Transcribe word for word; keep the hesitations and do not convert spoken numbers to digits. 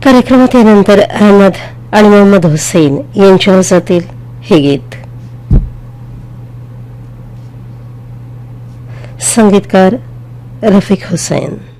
कार्यक्रमात यानंतर अहमद आणि मोहम्मद हुसेन यांच्या आवाजातील हे गीत. संगीतकार रफिक हुसैन.